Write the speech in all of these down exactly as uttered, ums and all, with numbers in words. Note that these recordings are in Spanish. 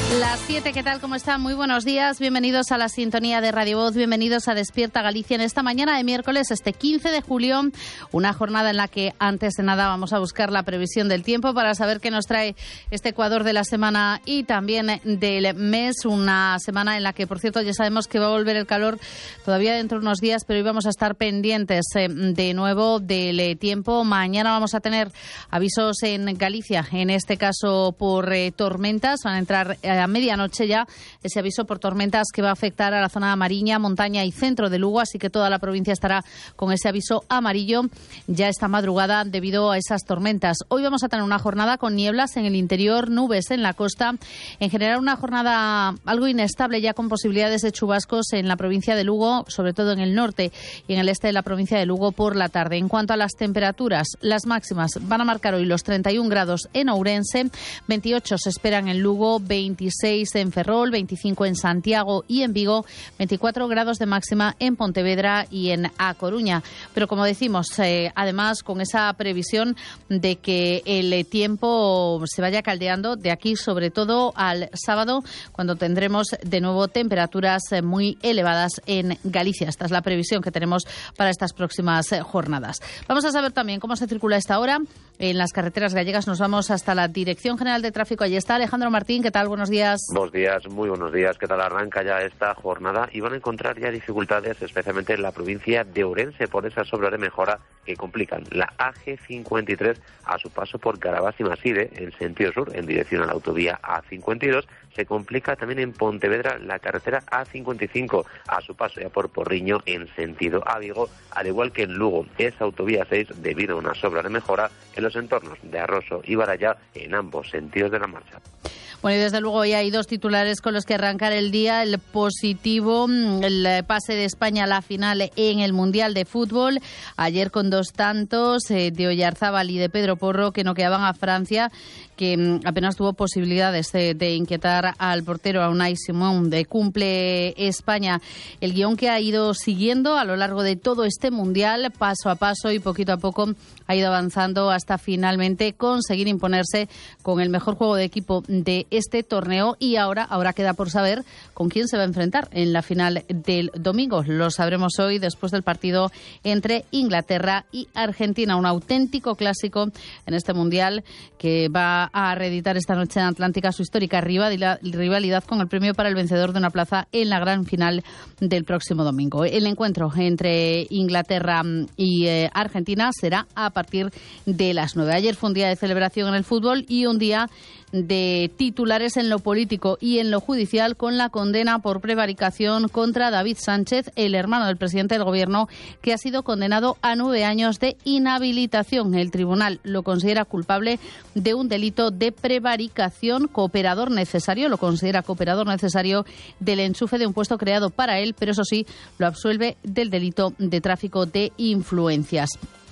Las siete, ¿qué tal? ¿Cómo están? Muy buenos días. Bienvenidos a la sintonía de Radio Voz. Bienvenidos a Despierta Galicia en esta mañana de miércoles, este quince de julio. Una jornada en la que, antes de nada, vamos a buscar la previsión del tiempo para saber qué nos trae este Ecuador de la semana y también del mes. Una semana en la que, por cierto, ya sabemos que va a volver el calor todavía dentro de unos días, pero hoy vamos a estar pendientes eh, de nuevo del tiempo. Mañana vamos a tener avisos en Galicia, en este caso por eh, tormentas. Van a entrar eh, a medianoche ya ese aviso por tormentas que va a afectar a la zona de Mariña, montaña y centro de Lugo, así que toda la provincia estará con ese aviso amarillo ya esta madrugada debido a esas tormentas. Hoy vamos a tener una jornada con nieblas en el interior, nubes en la costa, en general una jornada algo inestable ya con posibilidades de chubascos en la provincia de Lugo, sobre todo en el norte y en el este de la provincia de Lugo por la tarde. En cuanto a las temperaturas, las máximas van a marcar hoy los treinta y un grados en Ourense, veintiocho se esperan en Lugo, veintiséis en Ferrol, veinticinco en Santiago y en Vigo, veinticuatro grados de máxima en Pontevedra y en A Coruña. Pero como decimos, eh, además con esa previsión de que el tiempo se vaya caldeando de aquí sobre todo al sábado, cuando tendremos de nuevo temperaturas muy elevadas en Galicia. Esta es la previsión que tenemos para estas próximas jornadas. Vamos a saber también cómo se circula a esta hora en las carreteras gallegas. Nos vamos hasta la Dirección General de Tráfico. Allí está Alejandro Martín. ¿Qué tal? Buenos días. Buenos días, muy buenos días. ¿Qué tal? Arranca ya esta jornada y van a encontrar ya dificultades, especialmente en la provincia de Ourense, por esas obras de mejora que complican la A G cincuenta y tres a su paso por Carabás y Maside, en sentido sur, en dirección a la autovía A cincuenta y dos. Se complica también en Pontevedra la carretera A cincuenta y cinco, a su paso ya por Porriño, en sentido a Vigo, al igual que en Lugo. Es autovía seis debido a unas obras de mejora en los entornos de Arroso y Barallá, en ambos sentidos de la marcha. Bueno, y desde luego hoy hay dos titulares con los que arrancar el día. El positivo, el pase de España a la final en el Mundial de Fútbol. Ayer con dos tantos eh, de Oyarzábal y de Pedro Porro que noqueaban a Francia, que apenas tuvo posibilidades de, de inquietar al portero, a Unai Simón. De cumple España el guión que ha ido siguiendo a lo largo de todo este Mundial, paso a paso y poquito a poco ha ido avanzando hasta finalmente conseguir imponerse con el mejor juego de equipo de este torneo. Y ahora, ahora queda por saber con quién se va a enfrentar en la final del domingo. Lo sabremos hoy después del partido entre Inglaterra y Argentina. Un auténtico clásico en este Mundial que va a reeditar esta noche en Atlántica su histórica rivalidad con el premio para el vencedor de una plaza en la gran final del próximo domingo. El encuentro entre Inglaterra y eh, Argentina será a partir de las nueve. Ayer fue un día de celebración en el fútbol y un día de titulares en lo político y en lo judicial, con la condena por prevaricación contra David Sánchez, el hermano del presidente del Gobierno, que ha sido condenado a nueve años de inhabilitación. El tribunal lo considera culpable de un delito de prevaricación, cooperador necesario, lo considera cooperador necesario del enchufe de un puesto creado para él, pero eso sí, lo absuelve del delito de tráfico de influencias.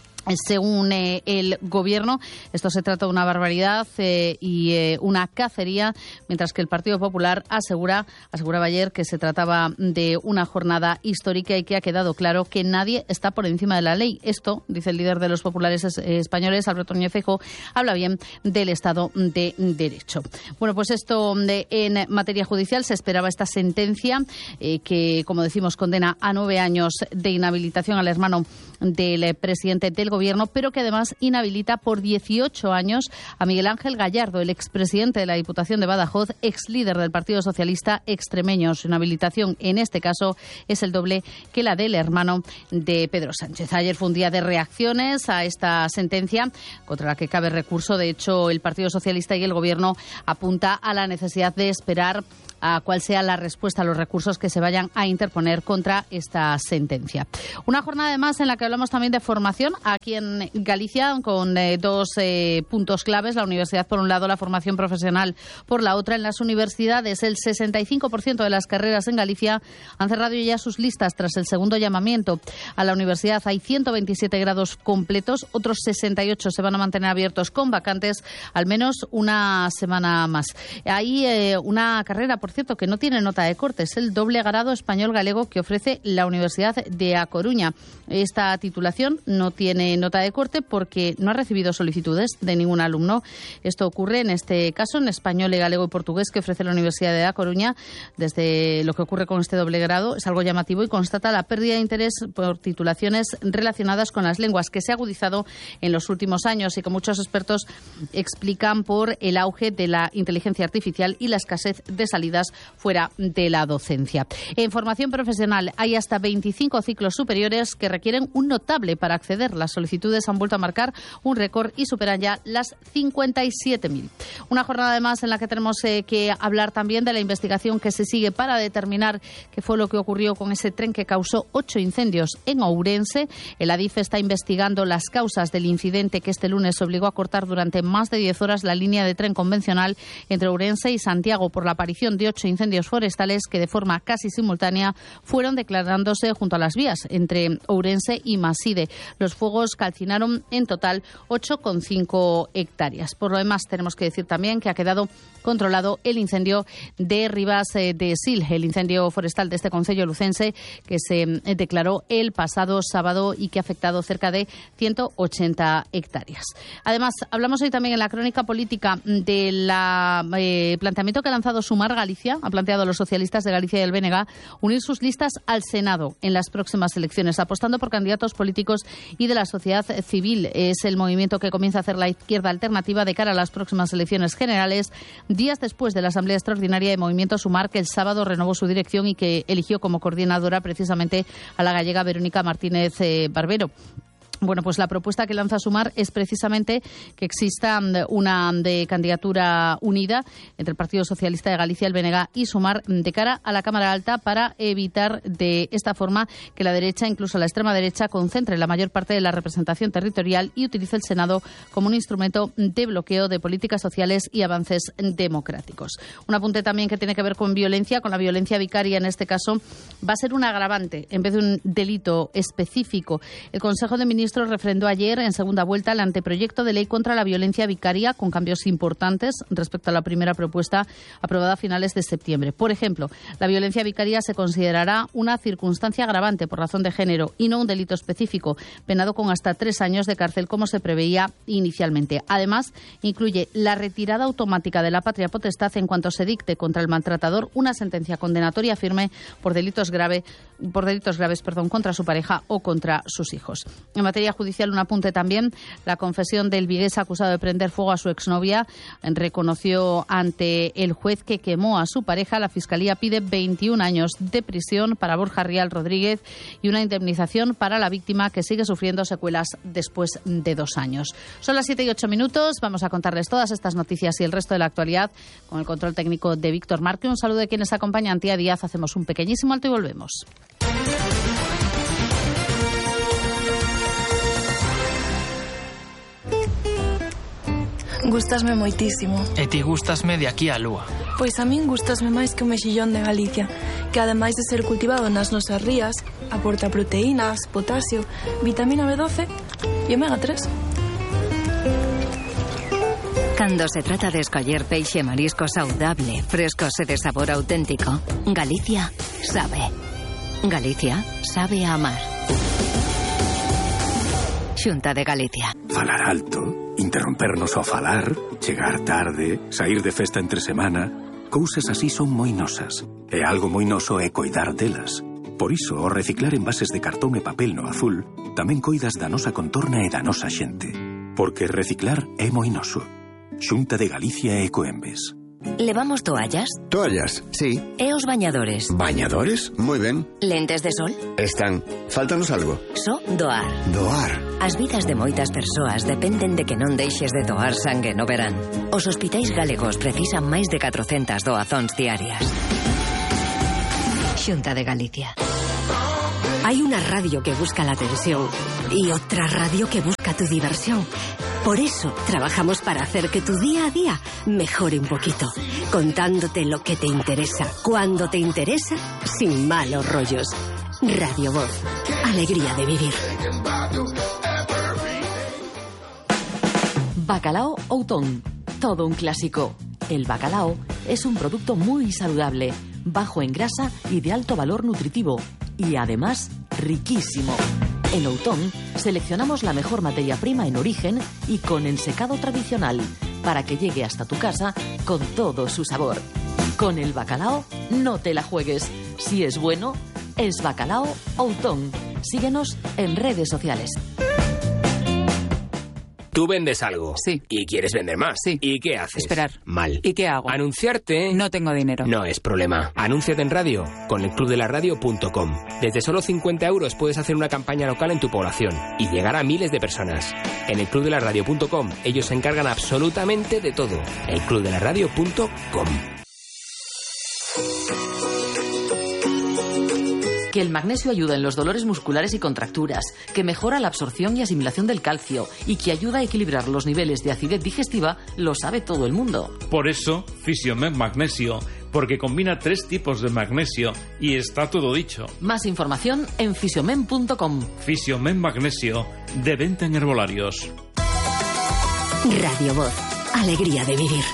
Según eh, el Gobierno, esto se trata de una barbaridad eh, y eh, una cacería, mientras que el Partido Popular asegura, aseguraba ayer que se trataba de una jornada histórica y que ha quedado claro que nadie está por encima de la ley. Esto, dice el líder de los populares es, eh, españoles, Alberto Núñez Feijóo, habla bien del Estado de Derecho. Bueno, pues esto de, en materia judicial se esperaba esta sentencia eh, que, como decimos, condena a nueve años de inhabilitación al hermano del eh, presidente del Gobierno, pero que además inhabilita por dieciocho años a Miguel Ángel Gallardo, el expresidente de la Diputación de Badajoz, ex líder del Partido Socialista extremeño. Su inhabilitación, en este caso, es el doble que la del hermano de Pedro Sánchez. Ayer fue un día de reacciones a esta sentencia, contra la que cabe recurso. De hecho, el Partido Socialista y el Gobierno apunta a la necesidad de esperar a cuál sea la respuesta a los recursos que se vayan a interponer contra esta sentencia. Una jornada además en la que hablamos también de formación aquí en Galicia, con eh, dos eh, puntos claves: la universidad por un lado, la formación profesional por la otra. En las universidades, el sesenta y cinco por ciento de las carreras en Galicia han cerrado ya sus listas tras el segundo llamamiento a la universidad. Hay ciento veintisiete grados completos, otros sesenta y ocho se van a mantener abiertos con vacantes al menos una semana más. Hay eh, una carrera, por cierto, que no tiene nota de corte, es el doble grado español-galego que ofrece la Universidad de A Coruña. Esta titulación no tiene tiene nota de corte porque no ha recibido solicitudes de ningún alumno. Esto ocurre en este caso en español, galego y portugués que ofrece la Universidad de La Coruña. Desde lo que ocurre con este doble grado es algo llamativo y constata la pérdida de interés por titulaciones relacionadas con las lenguas que se ha agudizado en los últimos años y que muchos expertos explican por el auge de la inteligencia artificial y la escasez de salidas fuera de la docencia. En formación profesional hay hasta veinticinco ciclos superiores que requieren un notable para acceder. Las solicitudes han vuelto a marcar un récord y superan ya las cincuenta y siete mil. Una jornada además en la que tenemos eh, que hablar también de la investigación que se sigue para determinar qué fue lo que ocurrió con ese tren que causó ocho incendios en Ourense. El ADIF está investigando las causas del incidente que este lunes obligó a cortar durante más de diez horas la línea de tren convencional entre Ourense y Santiago por la aparición de ocho incendios forestales que de forma casi simultánea fueron declarándose junto a las vías entre Ourense y Maside. Los fuegos calcinaron en total ocho coma cinco hectáreas. Por lo demás, tenemos que decir también que ha quedado controlado el incendio de Ribas de Sil, el incendio forestal de este concello lucense que se declaró el pasado sábado y que ha afectado cerca de ciento ochenta hectáreas. Además, hablamos hoy también en la crónica política del eh, planteamiento que ha lanzado Sumar Galicia, ha planteado a los socialistas de Galicia y el B N G unir sus listas al Senado en las próximas elecciones, apostando por candidatos políticos y de la sociedad civil. Es el movimiento que comienza a hacer la izquierda alternativa de cara a las próximas elecciones generales, días después de la Asamblea Extraordinaria de Movimiento Sumar, que el sábado renovó su dirección y que eligió como coordinadora precisamente a la gallega Verónica Martínez eh, Barbero. Bueno, pues la propuesta que lanza Sumar es precisamente que exista una de candidatura unida entre el Partido Socialista de Galicia, el B N G y Sumar de cara a la Cámara Alta para evitar de esta forma que la derecha, incluso la extrema derecha, concentre la mayor parte de la representación territorial y utilice el Senado como un instrumento de bloqueo de políticas sociales y avances democráticos. Un apunte también que tiene que ver con violencia, con la violencia vicaria en este caso, va a ser un agravante en vez de un delito específico. El Consejo de Ministros refrendó ayer en segunda vuelta el anteproyecto de ley contra la violencia vicaria con cambios importantes respecto a la primera propuesta aprobada a finales de septiembre. Por ejemplo, la violencia vicaria se considerará una circunstancia agravante por razón de género y no un delito específico, penado con hasta tres años de cárcel como se preveía inicialmente. Además, incluye la retirada automática de la patria potestad en cuanto se dicte contra el maltratador una sentencia condenatoria firme por delitos grave, por delitos graves, perdón, contra su pareja o contra sus hijos. En materia judicial, un apunte también. La confesión del vigués acusado de prender fuego a su exnovia reconoció ante el juez que quemó a su pareja. La Fiscalía pide veintiún años de prisión para Borja Rial Rodríguez y una indemnización para la víctima que sigue sufriendo secuelas después de dos años. Son las siete y ocho minutos. Vamos a contarles todas estas noticias y el resto de la actualidad con el control técnico de Víctor Marque. Un saludo de quienes acompañan. Tía Díaz. Hacemos un pequeñísimo alto y volvemos. Gústasme moitísimo. E ti gústasme de aquí á lúa. Pois a min gústasme máis que o mexillón de Galicia, que ademais de ser cultivado nas nosas rías, aporta proteínas, potasio, vitamina B doce e omega tres. Cando se trata de escoller peixe e marisco saudable, frescos e de sabor auténtico, Galicia sabe. Galicia sabe a amar. Xunta de Galicia. Falar alto, interrompernos ao falar, chegar tarde, sair de festa entre semana, cousas así son moi nosas. E algo moi noso é coidar delas. Por iso, ao reciclar envases de cartón e papel no azul, tamén coidas da nosa contorna e da nosa xente. Porque reciclar é moi noso. Xunta de Galicia e Ecoembes. Levamos toallas? Toallas, sí. E os bañadores? ¿Bañadores? Moi ben. Lentes de sol? Están. Fáltanos algo. Só doar. Doar. As vidas de moitas persoas dependen de que non deixes de doar sangue no verán. Os hospitais galegos precisan máis de catrocentas doazóns diarias. Xunta de Galicia. Hay una radio que busca la atención y otra radio que busca tu diversión. Por eso trabajamos para hacer que tu día a día mejore un poquito, contándote lo que te interesa, cuando te interesa, sin malos rollos. Radio Voz, alegría de vivir. Bacalao Outón, todo un clásico. El bacalao es un producto muy saludable, bajo en grasa y de alto valor nutritivo, y además riquísimo. En Outón seleccionamos la mejor materia prima en origen y con ensecado tradicional para que llegue hasta tu casa con todo su sabor. Con el bacalao no te la juegues. Si es bueno, es Bacalao Outón. Síguenos en redes sociales. Tú vendes algo. Sí. Y quieres vender más. Sí. ¿Y qué haces? Esperar. Mal. ¿Y qué hago? Anunciarte. No tengo dinero. No es problema. Anúnciate en radio con el club de la radio punto com. Desde solo cincuenta euros puedes hacer una campaña local en tu población y llegar a miles de personas. En el club de la radio punto com ellos se encargan absolutamente de todo. el club de la radio punto com. Que el magnesio ayuda en los dolores musculares y contracturas, que mejora la absorción y asimilación del calcio y que ayuda a equilibrar los niveles de acidez digestiva, lo sabe todo el mundo. Por eso, Fisiomed Magnesio, porque combina tres tipos de magnesio y está todo dicho. Más información en fisiomen punto com. Fisiomed Magnesio, de venta en herbolarios. Radio Voz, alegría de vivir.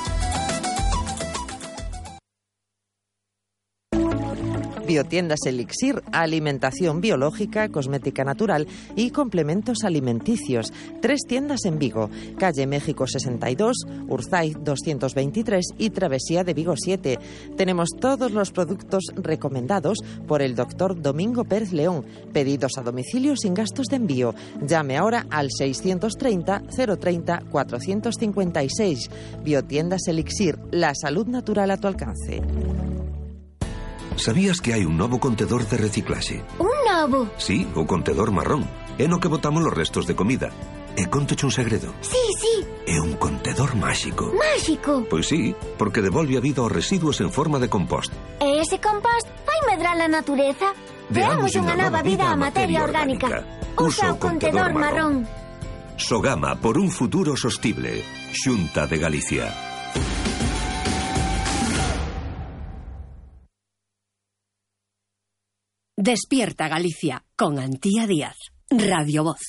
Biotiendas Elixir, alimentación biológica, cosmética natural y complementos alimenticios. Tres tiendas en Vigo, calle México sesenta y dos, Urzaiz doscientos veintitrés y Travesía de Vigo siete. Tenemos todos los productos recomendados por el doctor Domingo Pérez León. Pedidos a domicilio sin gastos de envío. Llame ahora al seiscientos treinta, cero treinta, cuatrocientos cincuenta y seis. Biotiendas Elixir, la salud natural a tu alcance. Sabías que hai un novo contedor de reciclaxe? Un novo? Sí, o contedor marrón. É no que botamos os restos de comida. E contoche un segredo. Sí, sí. É un contedor máxico. Máxico? Pois sí, porque devolve a vida aos residuos en forma de compost. E ese compost vai medrar a natureza? Deamos unha nova vida á materia orgánica. Usa o contedor marrón. Sogama por un futuro sostible. Xunta de Galicia. Despierta Galicia con Antía Díaz. Radio Voz.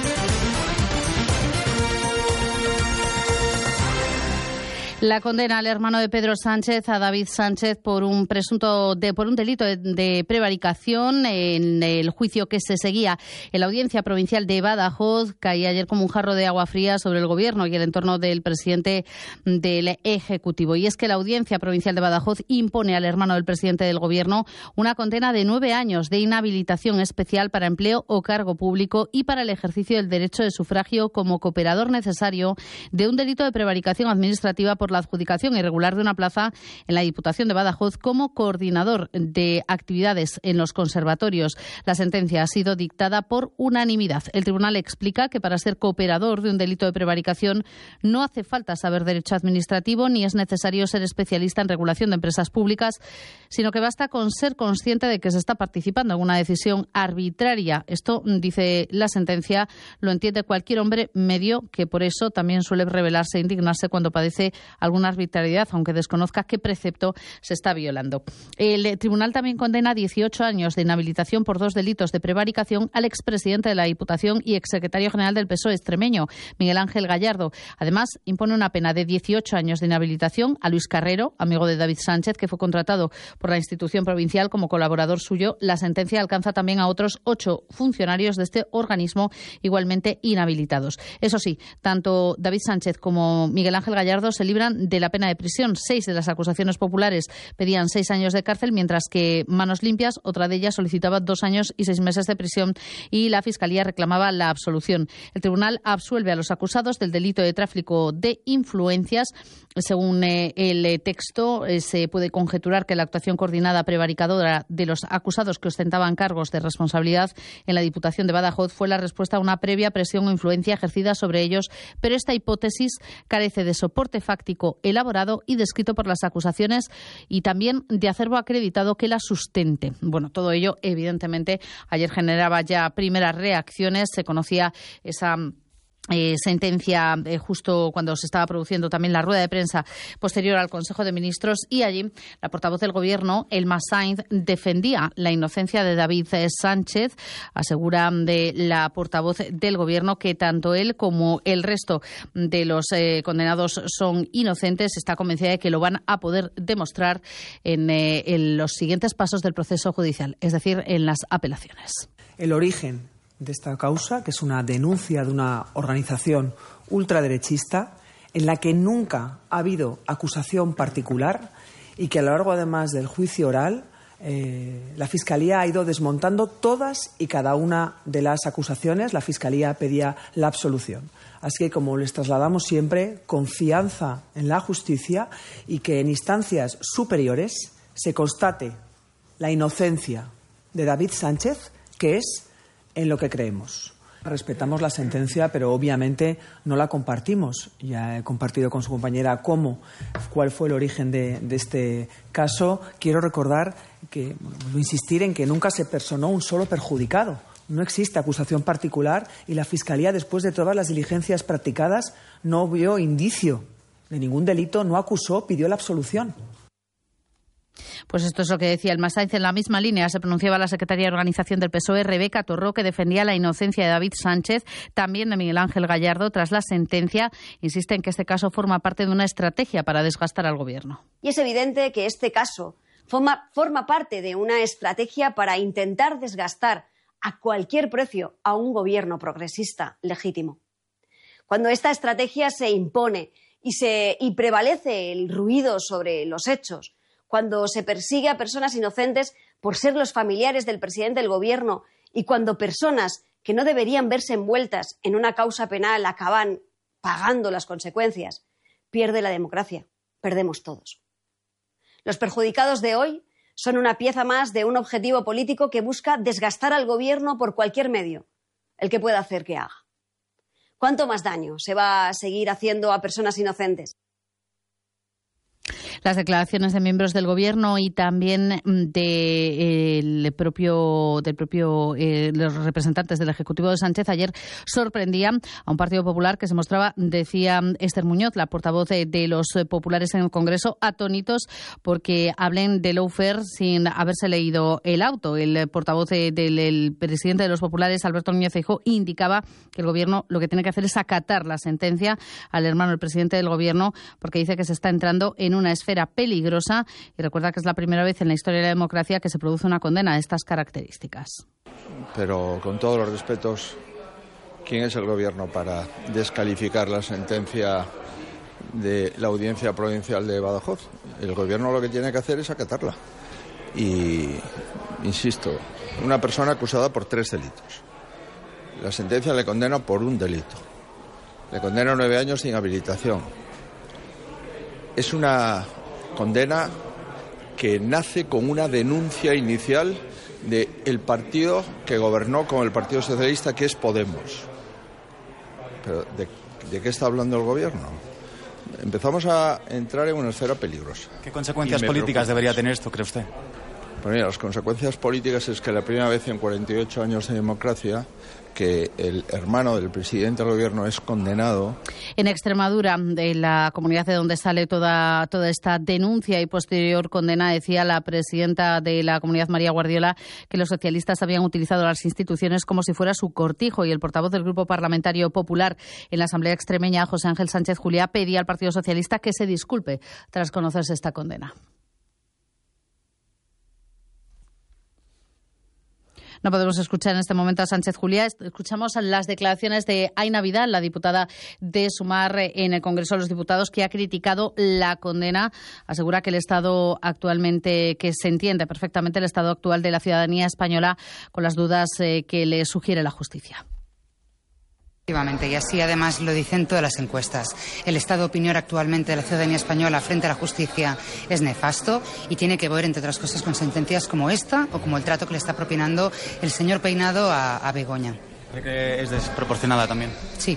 La condena al hermano de Pedro Sánchez, a David Sánchez, por un presunto de, por un delito de, de prevaricación en el juicio que se seguía en la Audiencia Provincial de Badajoz, caía ayer como un jarro de agua fría sobre el Gobierno y el entorno del presidente del Ejecutivo. Y es que la Audiencia Provincial de Badajoz impone al hermano del presidente del Gobierno una condena de nueve años de inhabilitación especial para empleo o cargo público y para el ejercicio del derecho de sufragio como cooperador necesario de un delito de prevaricación administrativa por la adjudicación irregular de una plaza en la Diputación de Badajoz como coordinador de actividades en los conservatorios. La sentencia ha sido dictada por unanimidad. El tribunal explica que para ser cooperador de un delito de prevaricación no hace falta saber derecho administrativo ni es necesario ser especialista en regulación de empresas públicas, sino que basta con ser consciente de que se está participando en una decisión arbitraria. Esto, dice la sentencia, lo entiende cualquier hombre medio, que por eso también suele rebelarse e indignarse cuando padece alguna arbitrariedad, aunque desconozca qué precepto se está violando. El tribunal también condena dieciocho años de inhabilitación por dos delitos de prevaricación al expresidente de la Diputación y exsecretario general del P S O E extremeño, Miguel Ángel Gallardo. Además, impone una pena de dieciocho años de inhabilitación a Luis Carrero, amigo de David Sánchez, que fue contratado por la institución provincial como colaborador suyo. La sentencia alcanza también a otros ocho funcionarios de este organismo igualmente inhabilitados. Eso sí, tanto David Sánchez como Miguel Ángel Gallardo se libran de la pena de prisión. Seis de las acusaciones populares pedían seis años de cárcel, mientras que Manos Limpias, otra de ellas, solicitaba dos años y seis meses de prisión y la Fiscalía reclamaba la absolución. El tribunal absuelve a los acusados del delito de tráfico de influencias. Según eh, el texto, eh, se puede conjeturar que la actuación coordinada prevaricadora de los acusados que ostentaban cargos de responsabilidad en la Diputación de Badajoz fue la respuesta a una previa presión o influencia ejercida sobre ellos, pero esta hipótesis carece de soporte fáctico elaborado y descrito por las acusaciones y también de acervo acreditado que la sustente. Bueno, todo ello, evidentemente, ayer generaba ya primeras reacciones. Se conocía esa Eh, sentencia eh, justo cuando se estaba produciendo también la rueda de prensa posterior al Consejo de Ministros, y allí la portavoz del Gobierno, Elma Sainz, defendía la inocencia de David Sánchez. Asegura de la portavoz del Gobierno que tanto él como el resto de los eh, condenados son inocentes. Está convencida de que lo van a poder demostrar en, eh, en los siguientes pasos del proceso judicial, es decir, en las apelaciones. El origen de esta causa, que es una denuncia de una organización ultraderechista en la que nunca ha habido acusación particular y que a lo largo, además del juicio oral, eh, la Fiscalía ha ido desmontando todas y cada una de las acusaciones. La Fiscalía pedía la absolución. Así que, como les trasladamos siempre, confianza en la justicia y que en instancias superiores se constate la inocencia de David Sánchez, que es en lo que creemos. Respetamos la sentencia, pero obviamente no la compartimos. Ya he compartido con su compañera cómo, cuál fue el origen de, de este caso. Quiero recordar que, bueno, insistir en que nunca se personó un solo perjudicado. No existe acusación particular y la Fiscalía, después de todas las diligencias practicadas, no vio indicio de ningún delito, no acusó, pidió la absolución. Pues esto es lo que decía el Sáenz. En la misma línea se pronunciaba la secretaria de Organización del P S O E, Rebeca Torró, que defendía la inocencia de David Sánchez, también de Miguel Ángel Gallardo, tras la sentencia. Insiste en que este caso forma parte de una estrategia para desgastar al Gobierno. Y es evidente que este caso forma, forma parte de una estrategia para intentar desgastar a cualquier precio a un Gobierno progresista legítimo. Cuando esta estrategia se impone y, se, y prevalece el ruido sobre los hechos, cuando se persigue a personas inocentes por ser los familiares del presidente del Gobierno y cuando personas que no deberían verse envueltas en una causa penal acaban pagando las consecuencias, pierde la democracia, perdemos todos. Los perjudicados de hoy son una pieza más de un objetivo político que busca desgastar al Gobierno por cualquier medio, el que pueda hacer que haga. ¿Cuánto más daño se va a seguir haciendo a personas inocentes? Las declaraciones de miembros del Gobierno y también de, eh, el propio, del propio eh, los representantes del Ejecutivo de Sánchez ayer sorprendían a un Partido Popular que se mostraba, decía Esther Muñoz, la portavoz de, de los populares en el Congreso, atónitos porque hablen de lawfare sin haberse leído el auto. El portavoz de, del el presidente de los populares, Alberto Núñez Feijóo, indicaba que el Gobierno lo que tiene que hacer es acatar la sentencia al hermano del presidente del Gobierno, porque dice que se está entrando en una esfera peligrosa y recuerda que es la primera vez en la historia de la democracia que se produce una condena de estas características. Pero con todos los respetos, ¿quién es el Gobierno para descalificar la sentencia de la Audiencia Provincial de Badajoz? El Gobierno lo que tiene que hacer es acatarla. Y, insisto, una persona acusada por tres delitos. La sentencia le condena por un delito. Le condena nueve años sin habilitación. Es una condena que nace con una denuncia inicial del partido que gobernó con el Partido Socialista, que es Podemos. Pero ¿de, de qué está hablando el Gobierno? Empezamos a entrar en una esfera peligrosa. ¿Qué consecuencias políticas debería tener esto, cree usted? Pues mira, las consecuencias políticas es que la primera vez en cuarenta y ocho años de democracia que el hermano del presidente del Gobierno es condenado. En Extremadura, de la comunidad de donde sale toda, toda esta denuncia y posterior condena, decía la presidenta de la comunidad, María Guardiola, que los socialistas habían utilizado las instituciones como si fuera su cortijo, y el portavoz del Grupo Parlamentario Popular en la Asamblea Extremeña, José Ángel Sánchez Juliá, pedía al Partido Socialista que se disculpe tras conocerse esta condena. No podemos escuchar en este momento a Sánchez Juliá. Escuchamos las declaraciones de Aina Vidal, la diputada de Sumar en el Congreso de los Diputados, que ha criticado la condena. Asegura que el estado actualmente, que se entiende perfectamente el estado actual de la ciudadanía española con las dudas eh, que le sugiere la justicia. Y así además lo dicen todas las encuestas. El estado de opinión actualmente de la ciudadanía española frente a la justicia es nefasto y tiene que ver, entre otras cosas, con sentencias como esta o como el trato que le está propinando el señor Peinado a, a Begoña. ¿Cree que es desproporcionada también? Sí.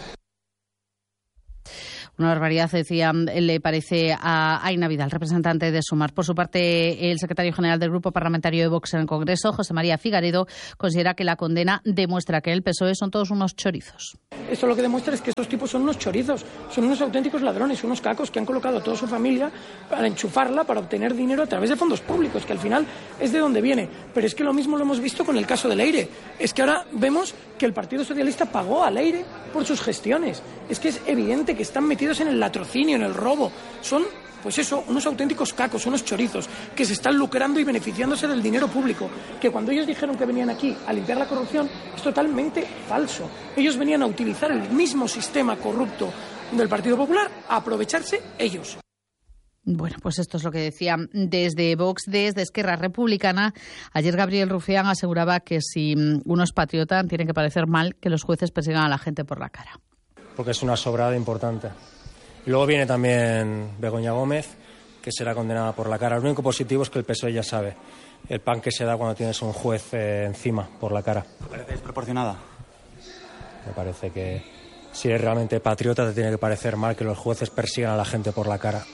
Una barbaridad, decía, le parece a Aina Vidal, representante de Sumar. Por su parte, el secretario general del Grupo Parlamentario de Vox en el Congreso, José María Figaredo, considera que la condena demuestra que en el P S O E son todos unos chorizos. Esto lo que demuestra es que estos tipos son unos chorizos, son unos auténticos ladrones, unos cacos que han colocado a toda su familia para enchufarla, para obtener dinero a través de fondos públicos, que al final es de donde viene. Pero es que lo mismo lo hemos visto con el caso del Leire. Es que ahora vemos que el Partido Socialista pagó al Leire por sus gestiones. Es que es evidente que están metiendo metidos en el latrocinio, en el robo. Son, pues eso, unos auténticos cacos, unos chorizos, que se están lucrando y beneficiándose del dinero público. Que cuando ellos dijeron que venían aquí a limpiar la corrupción, es totalmente falso. Ellos venían a utilizar el mismo sistema corrupto del Partido Popular, a aprovecharse ellos. Bueno, pues esto es lo que decía desde Vox, desde Esquerra Republicana. Ayer Gabriel Rufián aseguraba que si uno es patriota tiene que parecer mal que los jueces persigan a la gente por la cara. Porque es una sobrada importante. Y luego viene también Begoña Gómez, que será condenada por la cara. Lo único positivo es que el P S O E ya sabe el pan que se da cuando tienes un juez eh, encima por la cara. ¿Te parece desproporcionada? Me parece que si eres realmente patriota te tiene que parecer mal que los jueces persigan a la gente por la cara.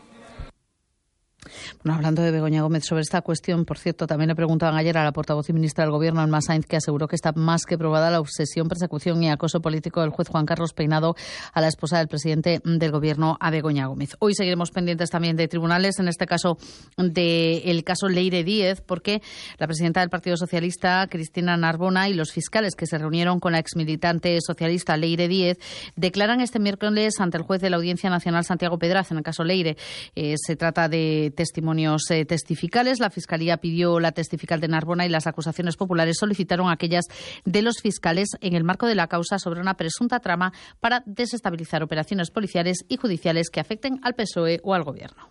Bueno, hablando de Begoña Gómez sobre esta cuestión, por cierto, también le preguntaban ayer a la portavoz y ministra del Gobierno, Alma Sainz, que aseguró que está más que probada la obsesión, persecución y acoso político del juez Juan Carlos Peinado a la esposa del presidente del Gobierno, a Begoña Gómez. Hoy seguiremos pendientes también de tribunales, en este caso del caso Leire Díez, porque la presidenta del Partido Socialista, Cristina Narbona, y los fiscales que se reunieron con la exmilitante socialista Leire Díez declaran este miércoles ante el juez de la Audiencia Nacional, Santiago Pedraz, en el caso Leire. Eh, se trata de testimonios eh, testificales. La Fiscalía pidió la testifical de Narbona y las acusaciones populares solicitaron aquellas de los fiscales en el marco de la causa sobre una presunta trama para desestabilizar operaciones policiales y judiciales que afecten al P S O E o al Gobierno.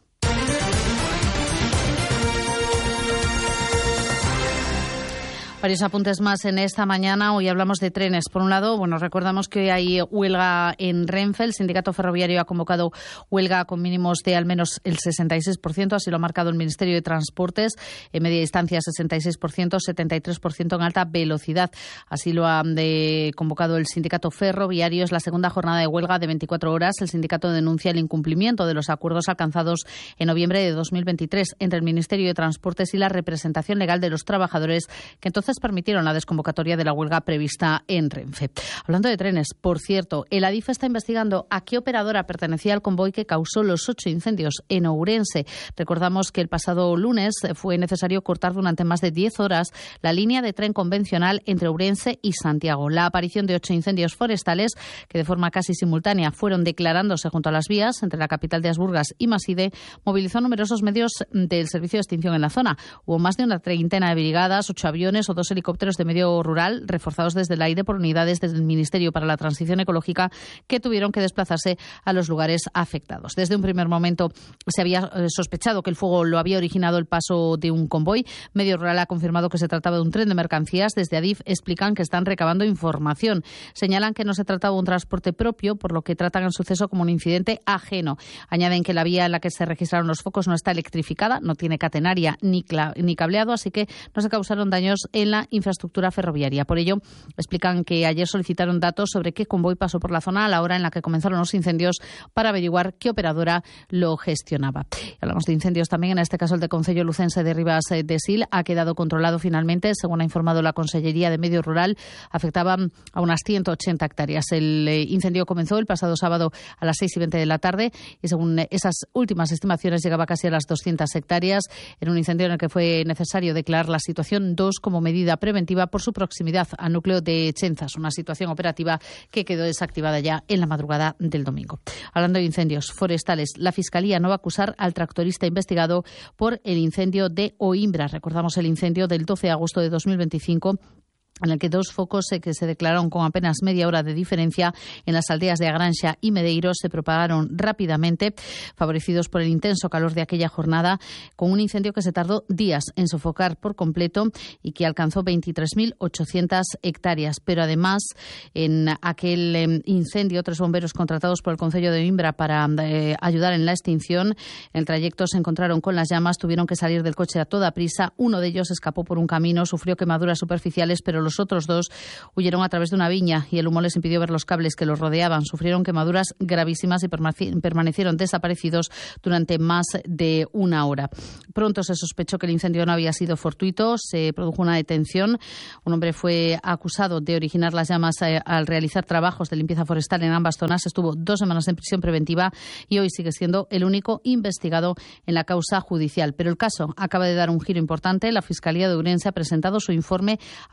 Varios apuntes más en esta mañana. Hoy hablamos de trenes. Por un lado, bueno, recordamos que hoy hay huelga en Renfe. El sindicato ferroviario ha convocado huelga con mínimos de al menos el sesenta y seis por ciento. Así lo ha marcado el Ministerio de Transportes. En media distancia, sesenta y seis por ciento, setenta y tres por ciento en alta velocidad. Así lo ha de, convocado el sindicato ferroviario. Es la segunda jornada de huelga de veinticuatro horas. El sindicato denuncia el incumplimiento de los acuerdos alcanzados en noviembre de dos mil veintitrés entre el Ministerio de Transportes y la representación legal de los trabajadores, que entonces permitieron la desconvocatoria de la huelga prevista en Renfe. Hablando de trenes, por cierto, el Adif está investigando a qué operadora pertenecía al convoy que causó los ocho incendios en Ourense. Recordamos que el pasado lunes fue necesario cortar durante más de diez horas la línea de tren convencional entre Ourense y Santiago. La aparición de ocho incendios forestales que de forma casi simultánea fueron declarándose junto a las vías entre la capital de Asburgas y Maside movilizó a numerosos medios del servicio de extinción en la zona. Hubo más de una treintena de brigadas, ocho aviones o dos helicópteros de medio rural reforzados desde el aire por unidades del Ministerio para la Transición Ecológica que tuvieron que desplazarse a los lugares afectados. Desde un primer momento se había sospechado que el fuego lo había originado el paso de un convoy. Medio rural ha confirmado que se trataba de un tren de mercancías. Desde Adif explican que están recabando información. Señalan que no se trataba de un transporte propio, por lo que tratan el suceso como un incidente ajeno. Añaden que la vía en la que se registraron los focos no está electrificada, no tiene catenaria ni, ni cableado, así que no se causaron daños en la infraestructura ferroviaria. Por ello, explican que ayer solicitaron datos sobre qué convoy pasó por la zona a la hora en la que comenzaron los incendios para averiguar qué operadora lo gestionaba. Hablamos de incendios también, en este caso el de Concello Lucense de Rivas de Sil ha quedado controlado finalmente, según ha informado la Consellería de Medio Rural, afectaba a unas ciento ochenta hectáreas. El incendio comenzó el pasado sábado a las seis y veinte de la tarde y según esas últimas estimaciones llegaba casi a las doscientas hectáreas, en un incendio en el que fue necesario declarar la situación dos como medida preventiva por su proximidad al núcleo de Chenzas, una situación operativa que quedó desactivada ya en la madrugada del domingo. Hablando de incendios forestales, la Fiscalía no va a acusar al tractorista investigado por el incendio de Oimbra. Recordamos el incendio del doce de agosto de dos mil veinticinco, en el que dos focos que se declararon con apenas media hora de diferencia en las aldeas de Agranxa y Medeiros se propagaron rápidamente, favorecidos por el intenso calor de aquella jornada, con un incendio que se tardó días en sofocar por completo y que alcanzó veintitrés mil ochocientas hectáreas. Pero además, en aquel incendio, tres bomberos contratados por el Concello de Oimbra para eh, ayudar en la extinción, en el trayecto se encontraron con las llamas, tuvieron que salir del coche a toda prisa. Uno de ellos escapó por un camino, sufrió quemaduras superficiales, pero los otros dos huyeron a través de una viña y el humo les impidió ver los cables que los rodeaban. Sufrieron quemaduras gravísimas y permanecieron desaparecidos durante más de una hora. Pronto se sospechó que el incendio no había sido fortuito, se produjo una detención. Un hombre fue acusado de originar las llamas al realizar trabajos de limpieza forestal en ambas zonas. Estuvo dos semanas en prisión preventiva y hoy sigue siendo el único investigado en la causa judicial. Pero el caso acaba de dar un giro importante. La Fiscalía de Ourense ha presentado su informe, ha pedido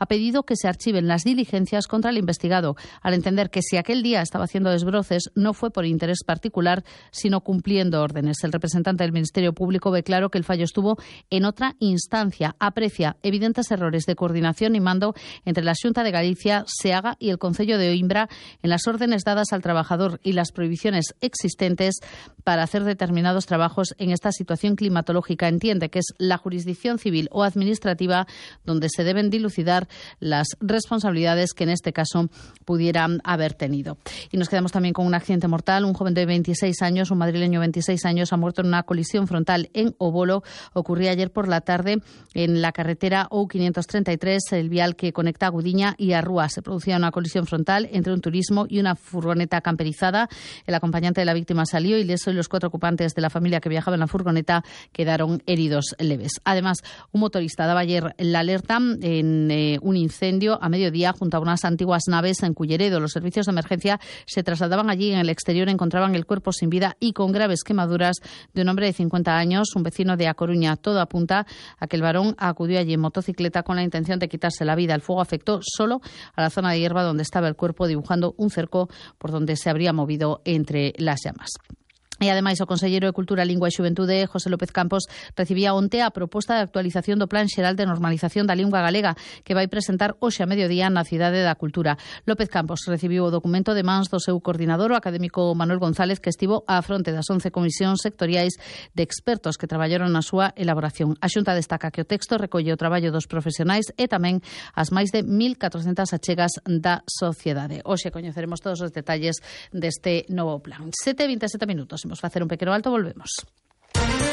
que se archiven las diligencias contra el investigado, al entender que si aquel día estaba haciendo desbroces no fue por interés particular, sino cumpliendo órdenes. El representante del Ministerio Público ve claro que el fallo estuvo en otra instancia. Aprecia evidentes errores de coordinación y mando entre la Xunta de Galicia, SEAGA y el Concello de Oimbra en las órdenes dadas al trabajador y las prohibiciones existentes para hacer determinados trabajos en esta situación climatológica. Entiende que es la jurisdicción civil o administrativa donde se deben dilucidar las responsabilidades que en este caso pudieran haber tenido. Y nos quedamos también con un accidente mortal. Un joven de veintiséis años, un madrileño de veintiséis años, ha muerto en una colisión frontal en Obolo. Ocurría ayer por la tarde en la carretera O quinientos treinta y tres, el vial que conecta a Gudiña y a Rúa. Se producía una colisión frontal entre un turismo y una furgoneta camperizada. El acompañante de la víctima salió ileso y los cuatro ocupantes de la familia que viajaba en la furgoneta quedaron heridos leves. Además, un motorista daba ayer la alerta en eh, un incendio a mediodía junto a unas antiguas naves en Culleredo. Los servicios de emergencia se trasladaban allí. En el exterior encontraban el cuerpo sin vida y con graves quemaduras de un hombre de cincuenta años, un vecino de A Coruña. Todo apunta a que el varón acudió allí en motocicleta con la intención de quitarse la vida. El fuego afectó solo a la zona de hierba donde estaba el cuerpo, dibujando un cerco por donde se habría movido entre las llamas. E ademais o Conselleiro de Cultura, Lingua e Xuventude, José López Campos, recibía onte a proposta de actualización do Plan Xeral de Normalización da Lingua Galega, que vai presentar hoxe a mediodía na Cidade da Cultura. López Campos recibiu o documento de mans do seu coordinador, o académico Manuel González, que estivo á fronte das once comisións sectoriais de expertos que traballaron na súa elaboración. A Xunta destaca que o texto recolle o traballo dos profesionais e tamén as máis de mil catrocentas achegas da sociedade. Hoxe coñeceremos todos os detalles deste novo plan. sete e vinte e sete minutos. Vamos a hacer un pequeño alto, volvemos.